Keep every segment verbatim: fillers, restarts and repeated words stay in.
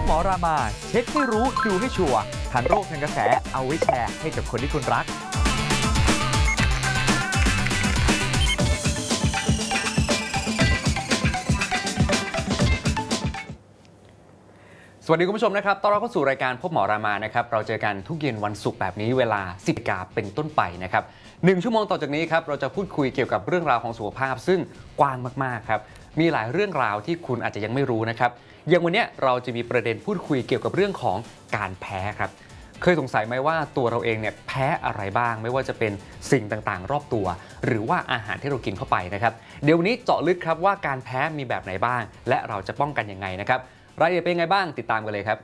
หมอรามาเช็คให้รู้ดูให้ชัวร์ทันโรคทันกระแสเอาไว้แชร์ให้กับคนที่คุณรักสวัสดีคุณผู้ชมนะครับต้อนรับเข้าสู่รายการพบหมอรามานะครับเราเจอกันทุกเย็นวันศุกร์แบบนี้เวลาสิบนาฬิกาเป็นต้นไปนะครับหนึ่งชั่วโมงต่อจากนี้ครับเราจะพูดคุยเกี่ยวกับเรื่องราวของสุขภาพซึ่งกว้างมากๆครับมีหลายเรื่องราวที่คุณอาจจะยังไม่รู้นะครับอย่างวันนี้เราจะมีประเด็นพูดคุยเกี่ยวกับเรื่องของการแพ้ครับเคยสงสัยไหมว่าตัวเราเองเนี่ยแพ้อะไรบ้างไม่ว่าจะเป็นสิ่งต่างๆรอบตัวหรือว่าอาหารที่เรากินเข้าไปนะครับเดี๋ยววันนี้เจาะลึกครับว่าการแพ้มีแบบไหนบ้างและเราจะป้องกันยังไงนะครับรายละเอียดเป็นยังไงบ้างติดตามกันเลยครับ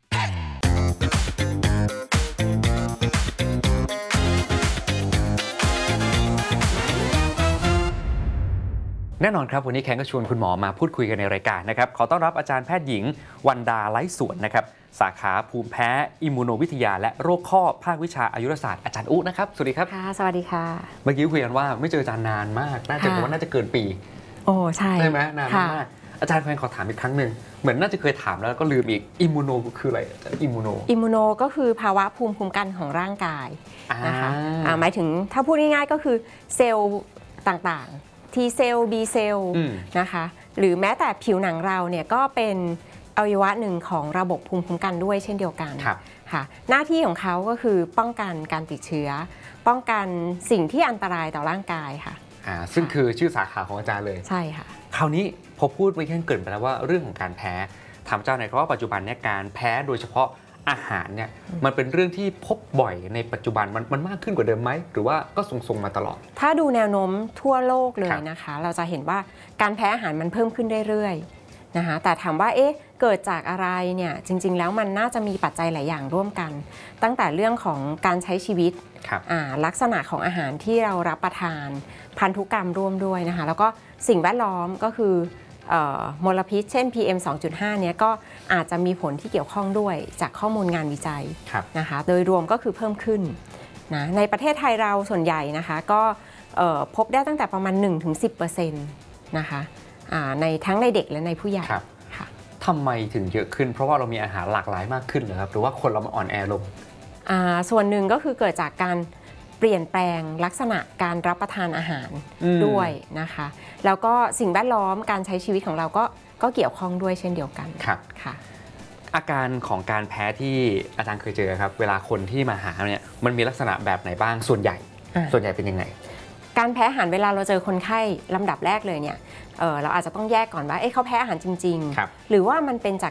แน่นอนครับวันนี้แคนก็ชวนคุณหมอมาพูดคุยกันในรายการนะครับขอต้อนรับอาจารย์แพทย์หญิงวันดาไร้สวนนะครับสาขาภูมิแพ้อิมมูโนวิทยาและโรคข้อภาควิชาอายุรศาสตร์อาจารย์อุ๊นะครับสวัสดีครับค่ะสวัสดีค่ะเมื่อกี้คุยกันว่าไม่เจออาจารย์นานมากน่าจะผมว่าน่าจะเกินปีโอ้ใช่ใช่ไหมนานมากอาจารย์แพนขอถามอีกครั้งหนึ่งเหมือนน่าจะเคยถามแล้วก็ลืมอีกอิมมูโนคืออะไรอิมมูโนอิมมูโนก็คือภาวะภูมิคุ้มกันของร่างกายนะคะหมายถึงถ้าพูดง่ายๆก็คือเซลล์ต่างๆ T เซลล์ B เซลล์นะคะหรือแม้แต่ผิวหนังเราเนี่ยก็เป็นอวัยวะหนึ่งของระบบภูมิคุ้มกันด้วยเช่นเดียวกันค่ะหน้าที่ของเขาก็คือป้องกันการติดเชื้อป้องกันสิ่งที่อันตรายต่อร่างกายค่ะอ่าซึ่งคือชื่อสาขาของอาจารย์เลยใช่ค่ะคราวนี้พอพูดไปแค่เกินไปแล้วว่าเรื่องของการแพ้ถามอาจารย์หน่อยครับว่าปัจจุบันเนี่ยการแพ้โดยเฉพาะอาหารเนี่ยมันเป็นเรื่องที่พบบ่อยในปัจจุบันมันมันมากขึ้นกว่าเดิมไหมหรือว่าก็ทรงๆมาตลอดถ้าดูแนวโน้มทั่วโลกเลยนะคะเราจะเห็นว่าการแพ้อาหารมันเพิ่มขึ้นเรื่อยๆนะคะแต่ถามว่าเอ๊ะเกิดจากอะไรเนี่ยจริงๆแล้วมันน่าจะมีปัจจัยหลายอย่างร่วมกันตั้งแต่เรื่องของการใช้ชีวิตลักษณะของอาหารที่เรารับประทานพันธุกรรมร่วมด้วยนะคะแล้วก็สิ่งแวดล้อมก็คือมลพิษเช่น พี เอ็ม สองจุดห้า เนี่ยก็อาจจะมีผลที่เกี่ยวข้องด้วยจากข้อมูลงานวิจัยนะคะโดยรวมก็คือเพิ่มขึ้นนะในประเทศไทยเราส่วนใหญ่นะคะก็พบได้ตั้งแต่ประมาณ หนึ่งถึงสิบเปอร์เซ็นต์ นะคะในทั้งในเด็กและในผู้ใหญ่ค่ะทำไมถึงเยอะขึ้นเพราะว่าเรามีอาหารหลากหลายมากขึ้นเหรอครับหรือว่าคนเรามาอ่อนแอลงส่วนหนึ่งก็คือเกิดจากการเปลี่ยนแปลงลักษณะการรับประทานอาหารด้วยนะคะแล้วก็สิ่งแวดล้อมการใช้ชีวิตของเราก็ก็เกี่ยวข้องด้วยเช่นเดียวกันครับค่ะอาการของการแพ้ที่อาจารย์เคยเจอครับเวลาคนที่มาหาเนี่ยมันมีลักษณะแบบไหนบ้างส่วนใหญ่ส่วนใหญ่เป็นยังไงการแพ้อาหารเวลาเราเจอคนไข้ลำดับแรกเลยเนี่ย เ, เราอาจจะต้องแยกก่อนว่าเอ๊ะเขาแพ้อาหารจริงๆหรือว่ามันเป็นจาก